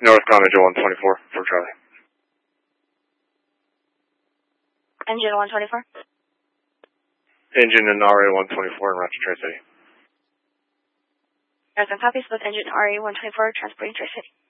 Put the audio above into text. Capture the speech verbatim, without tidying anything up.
Northbound engine one twenty-four for Charlie. Engine one twenty-four? Engine and R A one twenty-four en route to Tri-City. There's some copies with engine R A one twenty-four transporting Tri-City.